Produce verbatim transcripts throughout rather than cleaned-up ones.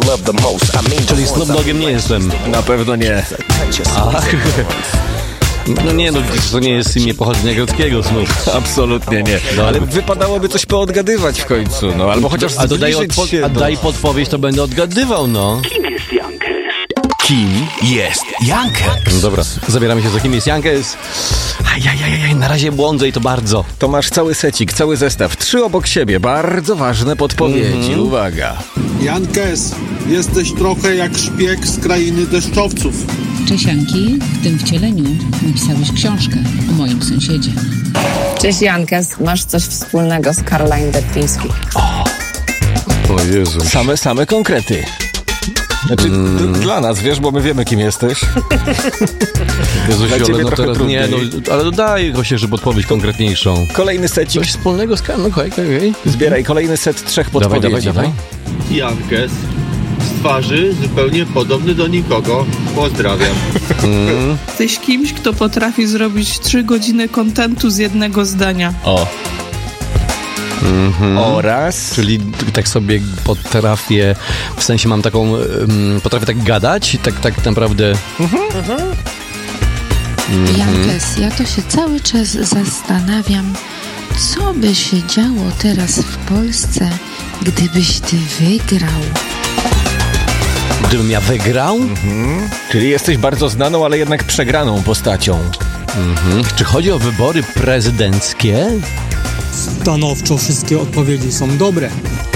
Czyli Snoop Doggiem nie jestem. Na pewno nie. Ach. No nie, no to nie jest imię pochodzenia greckiego, Snoop. Absolutnie nie. No, ale wypadałoby coś poodgadywać w końcu, no albo chociaż a dodaj zbliżyć się A do... daj podpowiedź, to będę odgadywał, no. Kim jest Jankes? Kim jest Jankes? No dobra, zabieramy się za kim jest Jankes. Ajajajaj, na razie błądzę i to bardzo. To masz cały secik, cały zestaw, trzy obok siebie, bardzo ważne podpowiedzi, mm-hmm. Uwaga. Jankes, jesteś trochę jak szpieg z krainy deszczowców. Cześć Janki, w tym wcieleniu napisałeś książkę o moim sąsiedzie. Cześć Jankes, masz coś wspólnego z Caroline Detwiński. O, o Jezu. Same, same konkrety. Znaczy, mm. d- dla nas, wiesz, bo my wiemy, kim jesteś. Jezu, Dla ciebie no trochę teraz trudniej. nie, no, ale daj Gosie, żeby podpowiedź konkretniejszą. Kolejny secik. Coś wspólnego z Karolem, okej, okej, okej. Zbieraj kolejny set trzech podpowiedzi. Dawaj, dawaj, dawaj. Jankes, z twarzy zupełnie podobny do nikogo. Pozdrawiam. Mm. Jesteś kimś, kto potrafi zrobić trzy godziny kontentu z jednego zdania. O. Mm-hmm. Oraz... Czyli tak sobie potrafię, w sensie mam taką, um, potrafię tak gadać, tak, tak naprawdę... Mm-hmm. Mm-hmm. Jankes, ja to się cały czas zastanawiam, co by się działo teraz w Polsce, gdybyś ty wygrał. Gdybym ja wygrał? Mm-hmm. Czyli jesteś bardzo znaną, ale jednak przegraną postacią. Mm-hmm. Czy chodzi o wybory prezydenckie? Stanowczo wszystkie odpowiedzi są dobre.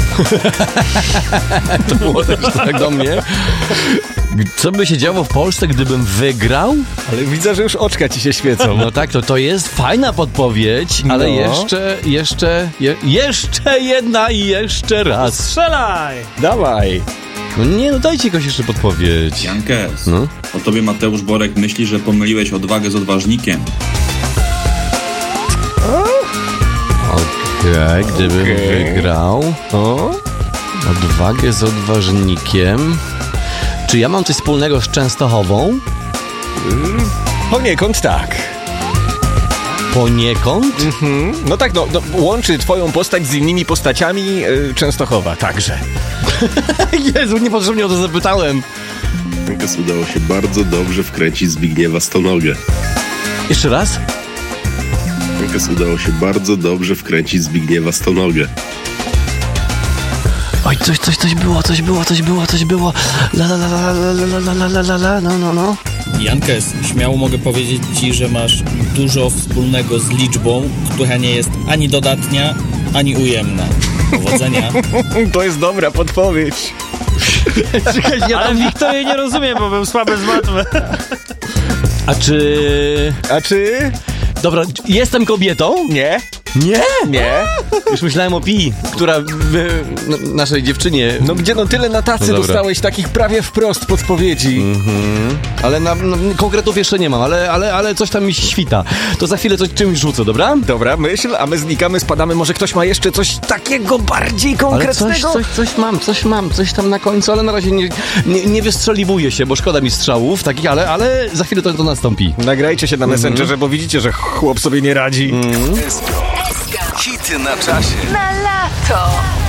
To było też tak do mnie. Co by się działo w Polsce, gdybym wygrał? Ale widzę, że już oczka ci się świecą. No tak, to, to jest fajna podpowiedź, ale no. jeszcze, jeszcze, je, jeszcze jedna i jeszcze raz. Strzelaj! Dawaj! No nie, no dajcie jakoś jeszcze podpowiedź. Jankes, no? O tobie Mateusz Borek myśli, że pomyliłeś odwagę z odważnikiem. Okej, okay, gdybym okay. wygrał o? odwagę z odważnikiem. Czy ja mam coś wspólnego z Częstochową? Mm, poniekąd tak. Poniekąd? Mm-hmm. No tak, no, no, łączy twoją postać z innymi postaciami yy, Częstochowa, także. Jezu, niepotrzebnie o to zapytałem. Jankes udało się bardzo dobrze wkręcić Zbigniewa Stonogę. Jeszcze raz? Jankes udało się bardzo dobrze wkręcić Zbigniewa Stonogę. Oj, coś, coś, coś było, coś było, coś było, coś było. La la la la la la la la la la la, no, no, no. Jankes, śmiało mogę powiedzieć ci, że masz dużo wspólnego z liczbą, która nie jest ani dodatnia, ani ujemna. Powodzenia. To jest dobra podpowiedź. Czekaj, ja Ale Wiktor jej nie rozumie, bo był słaby z matmy. A czy... A czy... Dobra, jestem kobietą? Nie. Nie? Nie. Już myślałem o Pi, która w no, naszej dziewczynie... No gdzie no tyle na tacy no dostałeś takich prawie wprost podpowiedzi. Mhm. Ale na, no, konkretów jeszcze nie mam, ale, ale, ale coś tam mi świta. To za chwilę coś czymś rzucę, dobra? Dobra, myśl, a my znikamy, spadamy. Może ktoś ma jeszcze coś takiego bardziej konkretnego? Ale coś, coś, coś mam, coś mam, coś tam na końcu, ale na razie nie, nie, nie wystrzeliwuję się, bo szkoda mi strzałów takich, ale, ale za chwilę to, to nastąpi. Nagrajcie się na mhm. Messengerze, bo widzicie, że chłop sobie nie radzi. Mhm. Hity na czasie. Na lato.